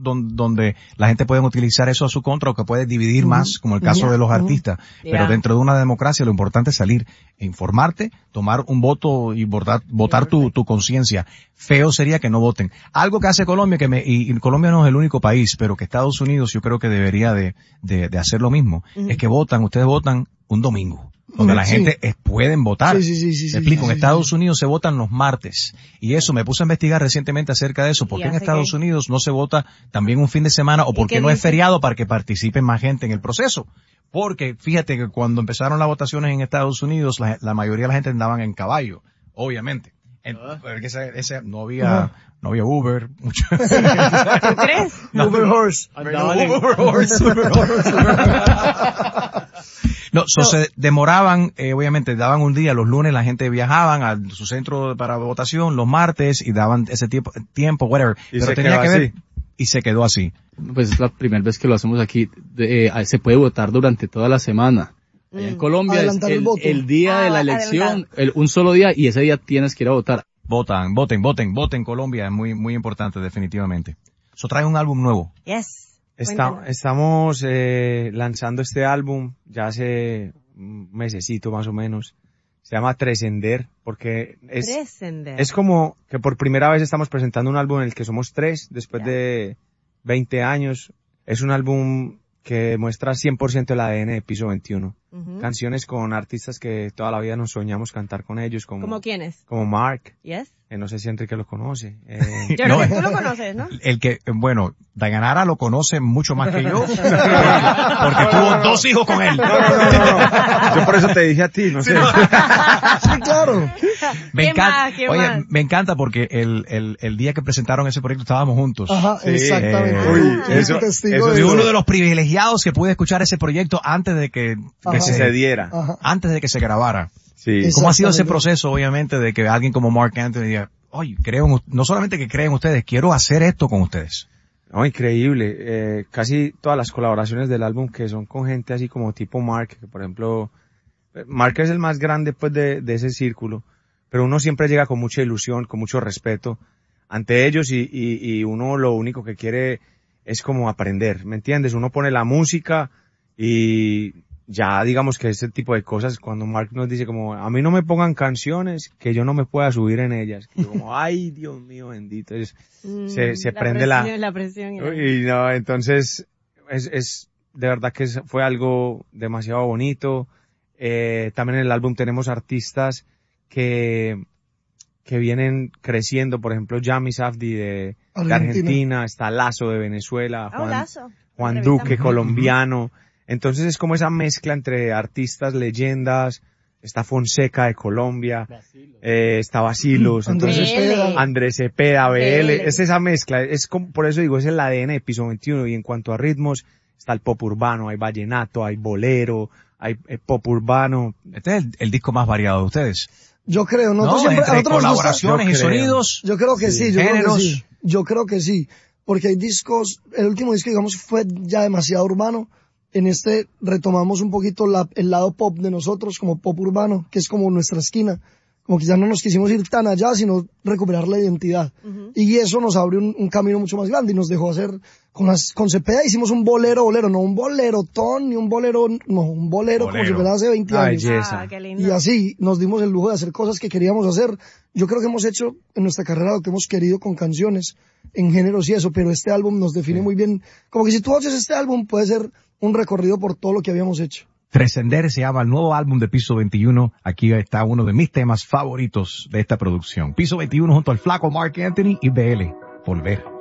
donde la gente puede utilizar eso a su contra o que puede dividir más, como el caso de los artistas. Pero dentro de una democracia lo importante es salir, informarte, tomar un voto y votar tu conciencia. Feo sería que no voten. Algo que hace Colombia, y Colombia no es el único país, pero que Estados Unidos yo creo que debería de hacer lo mismo, es que ustedes votan un domingo, donde la gente pueden votar. Sí. Te explico, en Estados Unidos se votan los martes, y eso me puse a investigar recientemente acerca de eso, porque en Estados Unidos no se vota también un fin de semana, o porque no es feriado para que participe más gente en el proceso. Porque fíjate que cuando empezaron las votaciones en Estados Unidos, la mayoría de la gente andaban en caballo, obviamente. Porque no había Uber, mucho. ¿Tú crees? Uber Horse. Uber Horse. Se demoraban, obviamente daban un día, los lunes la gente viajaban a su centro para votación, los martes, y daban ese tiempo, whatever. Pero tenía que ver, y se quedó así. Pues es la primera vez que lo hacemos aquí. Se puede votar durante toda la semana. Allá en Colombia es el día de la elección, un solo día, y ese día tienes que ir a votar. Voten Colombia, es muy, muy importante, definitivamente. Eso trae un álbum nuevo. Yes. Estamos lanzando este álbum ya hace un mesecito más o menos. Se llama Trascender, porque es como que por primera vez estamos presentando un álbum en el que somos tres, después de 20 años. Es un álbum que muestra 100% el ADN de Piso 21. Canciones con artistas que toda la vida nos soñamos cantar con ellos. ¿Como quiénes? Como Mark. Yes. No sé si Enrique lo conoce. Yo creo que tú lo conoces, ¿no? Dayanara lo conoce mucho más que yo, porque tuvo 2 hijos con él. No. Yo por eso te dije a ti, no sé. Sí, claro. Me encanta porque el día que presentaron ese proyecto estábamos juntos. Ajá, exactamente. Eso es uno de los privilegiados que pude escuchar ese proyecto antes de que se diera, antes de que se grabara. Sí. ¿Cómo ha sido ese proceso, obviamente, de que alguien como Mark Anthony diga, oye, no solamente que creen ustedes, quiero hacer esto con ustedes? No, increíble. Casi todas las colaboraciones del álbum que son con gente así como tipo Mark, que por ejemplo, Mark es el más grande pues de ese círculo, pero uno siempre llega con mucha ilusión, con mucho respeto ante ellos y uno lo único que quiere es como aprender, ¿me entiendes? Uno pone la música y ya digamos que ese tipo de cosas, cuando Mark nos dice como, a mí no me pongan canciones que yo no me pueda subir en ellas, que yo como, ay Dios mío bendito, se prende la presión. Y no, entonces es de verdad que fue algo demasiado bonito. También en el álbum tenemos artistas que vienen creciendo, por ejemplo Yami Safdie de Argentina, está Lazo de Venezuela, Juan Duque colombiano. Entonces es como esa mezcla entre artistas, leyendas, está Fonseca de Colombia, está Basilos, Andrés Cepeda, BL, es esa mezcla, es como, por eso digo, es el ADN de Piso 21, y en cuanto a ritmos, está el pop urbano, hay vallenato, hay bolero, hay pop urbano. Este es el disco más variado de ustedes. Yo creo, entre colaboraciones y sonidos. Yo creo que sí, yo creo que sí, porque hay discos, el último disco digamos fue ya demasiado urbano. En este retomamos un poquito el lado pop de nosotros, como pop urbano, que es como nuestra esquina. Como que ya no nos quisimos ir tan allá, sino recuperar la identidad. Y eso nos abrió un camino mucho más grande y nos dejó hacer, con Cepeda hicimos un bolero, no un bolerotón, ni un bolero, no, un bolero como si fuera hace 20 años. Qué lindo. Y así nos dimos el lujo de hacer cosas que queríamos hacer. Yo creo que hemos hecho en nuestra carrera lo que hemos querido con canciones, en géneros y eso, pero este álbum nos define muy bien. Como que si tú haces este álbum puede ser un recorrido por todo lo que habíamos hecho. Trascender se llama el nuevo álbum de Piso 21. Aquí está uno de mis temas favoritos de esta producción. Piso 21 junto al flaco Mark Anthony y BL. Volver.